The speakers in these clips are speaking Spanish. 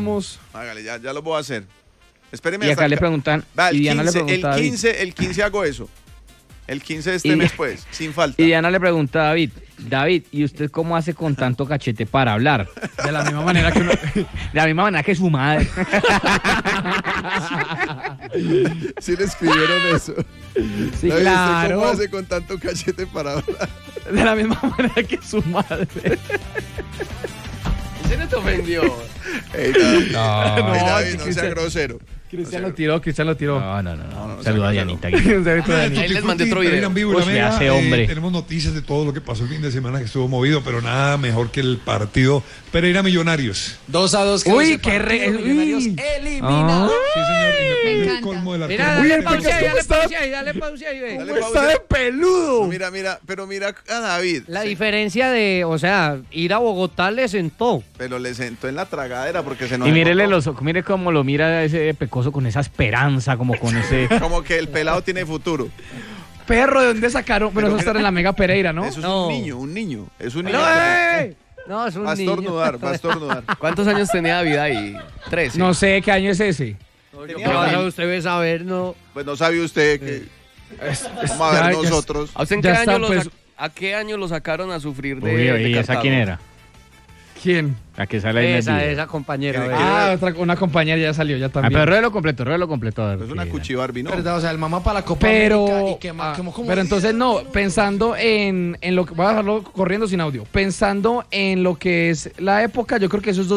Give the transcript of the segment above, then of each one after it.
hacemos? Hágale, ya lo voy a hacer. Espéreme. Y acá le preguntan, y Diana le pregunta a David. El 15 hago eso. El 15 de este mes, pues, sin falta. Y Diana le pregunta a David, ¿y usted cómo hace con tanto cachete para hablar? De la misma manera que de la misma manera que su madre. Sí le escribieron eso. Sí, David, claro. ¿usted cómo hace con tanto cachete para hablar? De la misma manera que su madre. ¿En serio te ofendió? Ey, David, No, David, no sea grosero. Cristian lo tiró. No. Saluda a Dianita. Ahí les mandé otro video. Pues me hace hombre. Tenemos noticias de todo lo que pasó el fin de semana que estuvo movido, pero nada mejor que el partido Pereira Millonarios. 2-2. Uy, qué re... Millonarios eliminados. Sí, señor. Y me Me parece el encanta. colmo de la Mira, dale pausa ahí, ve. Dale Está pausa. de peludo. Mira, pero mira a David. La Sí, diferencia de, o sea, ir a Bogotá le sentó. pero le sentó en la tragadera porque se nos... Y mírele notó. los ojos, mire cómo lo mira ese pecoso con esa esperanza, como con ese... Como que el pelado tiene futuro. Perro, ¿de dónde sacaron? Pero Pero eso está en la Mega Pereira, ¿no? Eso es No. un niño. Es un niño. No, no, es un Va a niño. estornudar. ¿Cuántos años tenía David ahí? 13. No sé qué año es ese. Pero usted debe saber, no. Pues no sabe usted que... Vamos a ver ya- nosotros. ¿A usted en Ya qué está, año pues. ¿A qué año lo sacaron a sufrir de, Uy, de ¿y esa Cartago? quién era? ¿Quién? La que sale ahí en el video. Esa compañera. ¿Quién ve. era? Una compañera ya salió, ya Ah, también. pero ruédelo completo. A ver, Es una qué era. cuchibarbi, ¿no? ¿Verdad? O sea, el mamá para la Copa Pero, América y quemó como pero entonces no, pensando en lo que, voy a dejarlo corriendo sin audio, pensando en lo que es la época, yo creo que eso es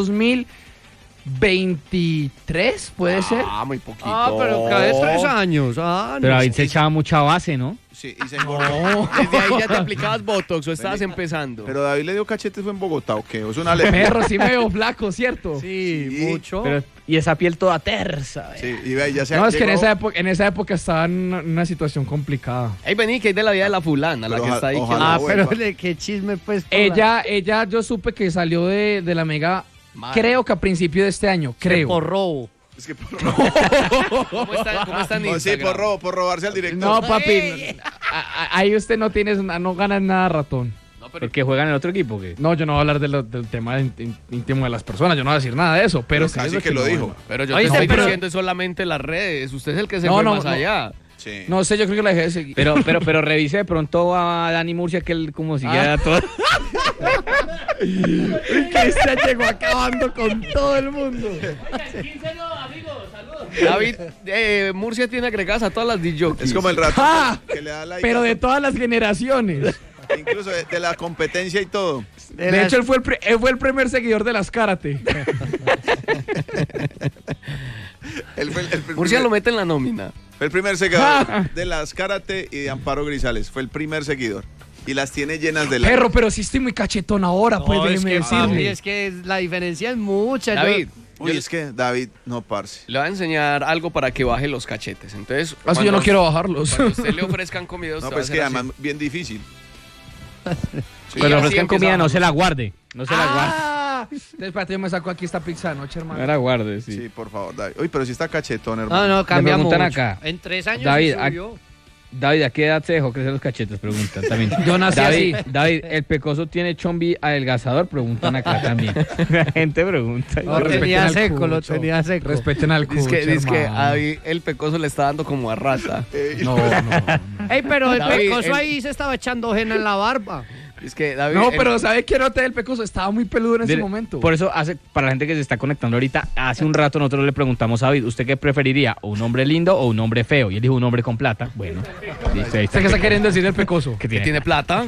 2023, puede ser. Ah, muy poquito. Pero cada vez 3 años. Pero David se echaba mucha base, ¿no? Sí, y se engordó. Desde ahí ya te aplicabas Botox o estabas empezando. Pero David le dio cachetes fue en Bogotá, ¿o qué? ¿O es una alergia? Perro, sí me veo flaco, ¿cierto? Sí, Sí. mucho. Pero, y esa piel toda tersa. Sí, y ve, ya se No, es que en llegó- esa época estaba en una situación complicada. Ey, vení, que es de la vida de la fulana, la Pero que está ahí. ojalá vuelva. qué chisme, pues. Ella, yo supe que salió de la Mega, creo que a principio de este año, creo. Por robo. Es que por ¿Cómo está en sí, Instagram? por robarse al director. No, papi, ahí usted no gana nada, ratón. No, pero Porque juegan en otro equipo, ¿qué? No, yo no voy a hablar del tema íntimo de las personas, yo no voy a decir nada de eso, pero Casi es que lo dijo. Pero yo Oye, te estoy pero- diciendo solamente las redes. Usted es el que se No, fue no, más no. allá. Sí. No sé, yo creo que la dejé de seguir. Pero revise de pronto a Dani Murcia, que él como siguiera todo. Cristian llegó acabando con todo el mundo. David, Murcia tiene agregadas a todas las DJs. Es como el rato ¡Ah! que le da like Pero a de todo. todas las generaciones. Incluso de la competencia y todo. De hecho, él fue el primer seguidor de las karate. Él fue el Murcia primer- lo mete en la nómina. fue el primer seguidor de las karate y de Amparo Grisales. Fue el primer seguidor. Y las tiene llenas de like. Perro, pero sí estoy muy cachetón ahora, pues déjeme decirle. que la diferencia es mucha. David, Uy, es que David, no, parce. le voy a enseñar algo para que baje los cachetes. Entonces, Así yo no quiero bajarlos. Cuando usted le ofrezcan comida, usted No, va a pues es hacer que así. además bien difícil. Pero así ofrezcan comida, empezamos. no se la guarde. No se la guarde. Ah, espérate, yo me saco aquí esta pizza de noche, hermano. No la guarde, Sí, por favor, David. Uy, pero sí está cachetón, hermano. No, cambia preguntan mucho. acá. En 3 años David, se subió. David, ¿a qué edad se dejó crecer los cachetes? Preguntan también. Yo nací David, así. David, ¿el pecoso tiene chombi adelgazador? Preguntan acá también. La gente pregunta. No, respeten al cucho. seco. Respeten al cucho, Dice que hermano. a David el pecoso le está dando como a rata. No. Ey, pero el David, pecoso ahí se estaba echando henna en la barba. Es que David... No, pero ¿sabe qué noté del pecoso? Estaba muy peludo en ese momento. Por eso, para la gente que se está conectando ahorita, hace un rato nosotros le preguntamos a David, ¿usted qué preferiría? ¿O un hombre lindo o un hombre feo? Y él dijo un hombre con plata. Bueno, listo, ahí está. ¿Usted qué está queriendo decir del pecoso? ¿Qué ¿Que tiene plata?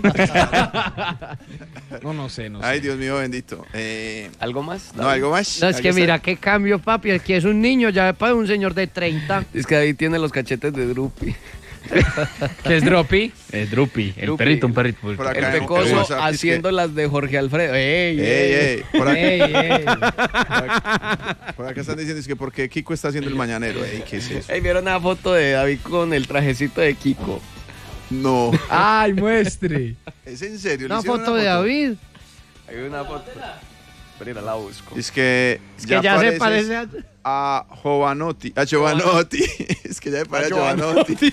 No sé. Ay, Dios mío, bendito. ¿Algo más? No, algo más. No, es que Ahí está. mira qué cambio, papi. Aquí es un niño, ya para un señor de 30. Es que David tiene los cachetes de Drupi. ¿Qué es Droppy? Es Drupi, el Drupi. perrito, un perrito. Por El acá en pecoso WhatsApp, dice haciendo las de Jorge Alfredo. ¡Ey, Ey, por acá, Ey. por acá están diciendo es que por qué Kiko está haciendo el mañanero. Ey, ¿qué es eso? Ey, ¿vieron una foto de David con el trajecito de Kiko? No. Ay, muestre. ¿Es en serio? ¿Le Una hicieron foto de David. Hay una foto. Pero la busco. Es que Es que ya se parece a... Giovanotti. A Giovanotti. Es que ya me parece a Giovanotti.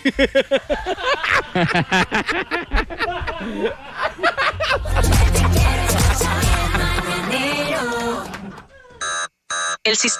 El sistema